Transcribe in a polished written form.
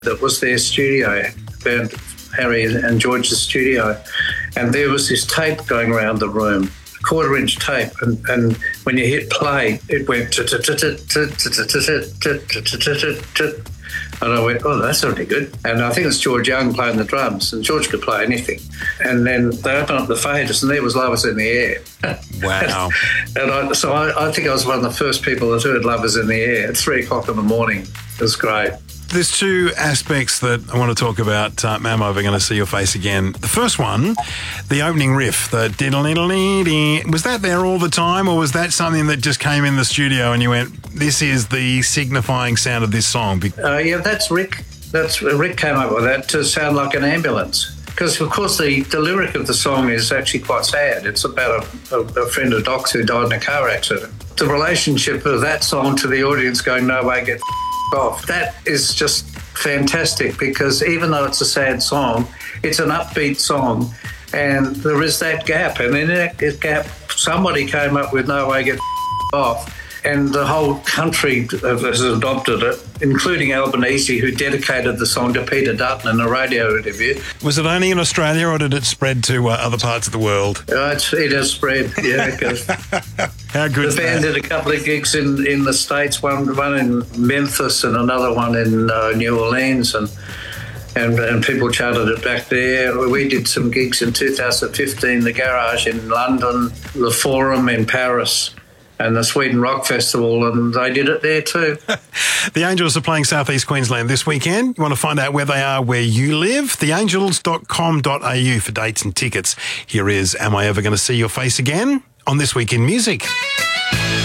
That was their studio, Bernd, Harry and George's studio. And there was this tape going around the room, quarter-inch tape, and when you hit play, it went... And I went, oh, that's already good. And I think it's George Young playing the drums, and George could play anything. And then they opened up the faders, and there was Lovers in the Air. Wow. And I think I was one of the first people that heard Lovers in the Air at 3 o'clock in the morning. It was great. There's two aspects that I want to talk about, Am I Ever Going to See Your Face Again? The first one, the opening riff, the diddle-diddle-dee-dee. Was that there all the time, or was that something that just came in the studio and you went, this is the signifying sound of this song? Yeah, that's Rick. Rick came up with that to sound like an ambulance. Because, of course, the lyric of the song is actually quite sad. It's about a friend of Doc's who died in a car accident. The relationship of that song to the audience going, no way, get off. That is just fantastic, because even though it's a sad song, it's an upbeat song, and there is that gap. And in that gap, somebody came up with no way, get off. And the whole country has adopted it, including Albanese, who dedicated the song to Peter Dutton in a radio interview. Was it only in Australia, or did it spread to other parts of the world? It has spread, yeah. How good? The band did a couple of gigs in the States, one in Memphis and another one in New Orleans, and people charted it back there. We did some gigs in 2015, the Garage in London, the Forum in Paris, and the Sweden Rock Festival, and they did it there too. The Angels are playing South East Queensland this weekend. You want to find out where they are, where you live? theangels.com.au for dates and tickets. Here is Am I Ever Going to See Your Face Again on This Week in Music.